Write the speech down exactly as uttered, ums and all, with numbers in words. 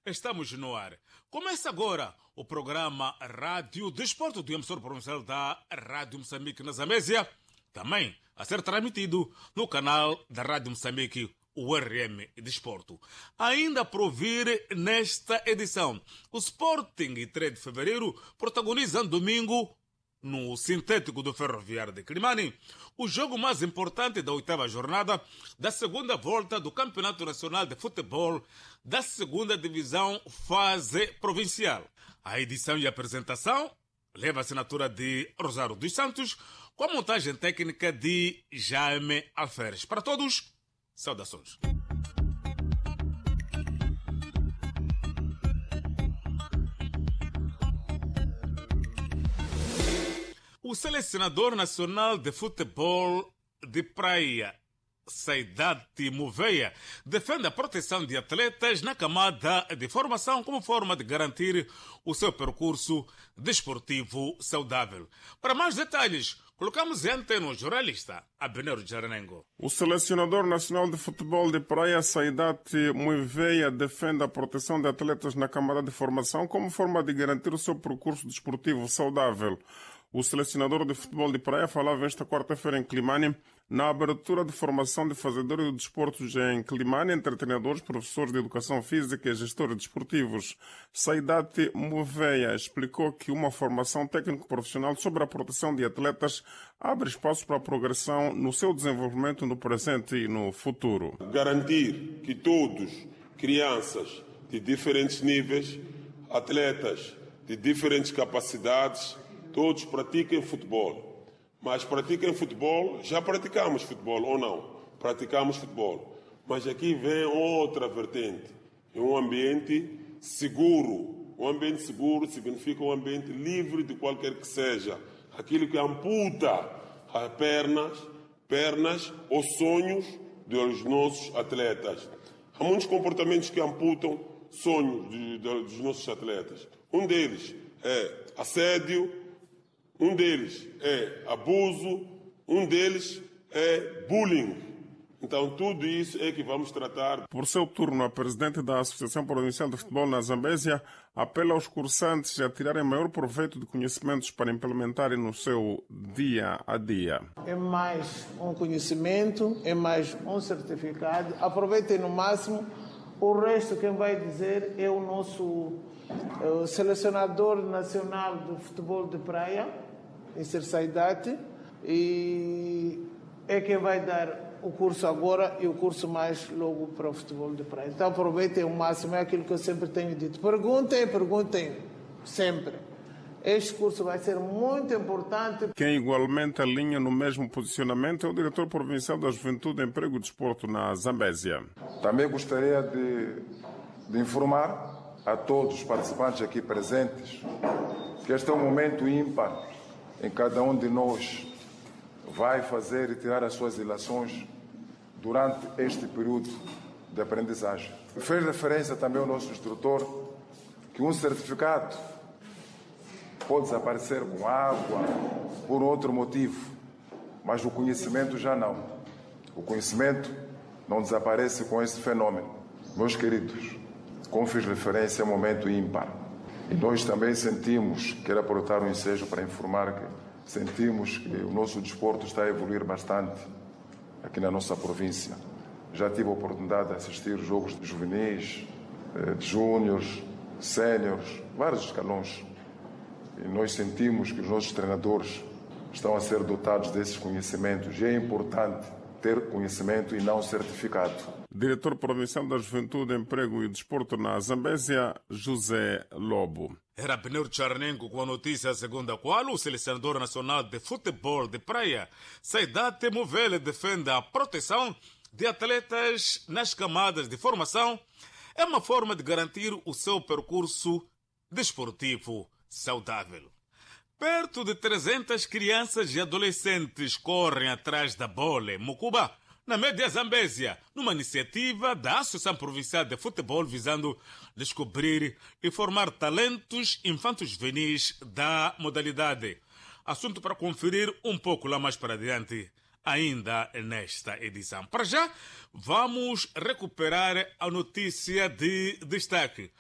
Estamos no ar. Começa agora o programa Rádio Desporto do emissor provincial da Rádio Moçambique na Zambésia, também a ser transmitido no canal da Rádio Moçambique, o R M Desporto. Ainda por ouvir nesta edição, o Sporting e três de fevereiro protagonizam domingo no sintético do Ferroviário de Climane o jogo mais importante da oitava jornada da segunda volta do Campeonato Nacional de Futebol da segunda divisão fase provincial. A edição e apresentação leva a assinatura de Rosário dos Santos, com a montagem técnica de Jaime Alferes. Para todos, saudações. O selecionador nacional de futebol de praia, Saidati Muveia, defende a proteção de atletas na camada de formação como forma de garantir o seu percurso desportivo saudável. Para mais detalhes, colocamos em antena o jornalista Abner Jaranengo. O selecionador nacional de futebol de praia, Saidati Muveia, defende a proteção de atletas na camada de formação como forma de garantir o seu percurso desportivo saudável. O selecionador de futebol de praia falava esta quarta-feira em Climane na abertura de formação de fazedores de desportos em Climane entre treinadores, professores de educação física e gestores desportivos. Saidati Muveia explicou que uma formação técnico-profissional sobre a proteção de atletas abre espaço para a progressão no seu desenvolvimento no presente e no futuro. Garantir que todos, crianças de diferentes níveis, atletas de diferentes capacidades, todos pratiquem futebol. Mas pratiquem futebol, já praticamos futebol ou não? Praticamos futebol. Mas aqui vem outra vertente. É um ambiente seguro. Um ambiente seguro significa um ambiente livre de qualquer que seja aquilo que amputa as pernas, pernas ou sonhos dos nossos atletas. Há muitos comportamentos que amputam sonhos de, de, dos nossos atletas. Um deles é assédio, um deles é abuso, um deles é bullying. Então, tudo isso é que vamos tratar. Por seu turno, a presidente da Associação Provincial de Futebol na Zambésia apela aos cursantes a tirarem maior proveito de conhecimentos para implementarem no seu dia a dia. É mais um conhecimento, é mais um certificado. Aproveitem no máximo. O resto, quem vai dizer, é o nosso é o selecionador nacional do futebol de praia, mister Saidati, e é quem vai dar o curso agora e o curso mais logo para o futebol de praia. Então aproveitem o máximo, é aquilo que eu sempre tenho dito. Perguntem, perguntem sempre. Este curso vai ser muito importante. Quem igualmente alinha no mesmo posicionamento é o diretor provincial da Juventude, Emprego e Desporto na Zambésia. Também gostaria de, de informar a todos os participantes aqui presentes que este é um momento ímpar em cada um de nós vai fazer e tirar as suas ilações durante este período de aprendizagem. Fez referência também ao nosso instrutor que um certificado pode desaparecer com água, por outro motivo, mas o conhecimento já não. O conhecimento não desaparece com esse fenômeno. Meus queridos, como fiz referência, é um momento ímpar. E nós também sentimos, quero aproveitar o ensejo para informar que sentimos que o nosso desporto está a evoluir bastante aqui na nossa província. Já tive a oportunidade de assistir jogos de juvenis, de júniores, séniores, vários escalões. E nós sentimos que os nossos treinadores estão a ser dotados desses conhecimentos. E é importante ter conhecimento e não certificado. Diretor Provincial da Juventude, Emprego e Desporto na Zambésia, José Lobo. Era Abner Jaranengo com a notícia segundo a qual o selecionador nacional de futebol de praia, Saidati Muveia, defende a proteção de atletas nas camadas de formação. É uma forma de garantir o seu percurso desportivo saudável. Perto de trezentas crianças e adolescentes correm atrás da bola em Mucuba, na média Zambésia, numa iniciativa da Associação Provincial de Futebol visando descobrir e formar talentos infantos juvenis da modalidade. Assunto para conferir um pouco lá mais para adiante, ainda nesta edição. Para já, vamos recuperar a notícia de destaque.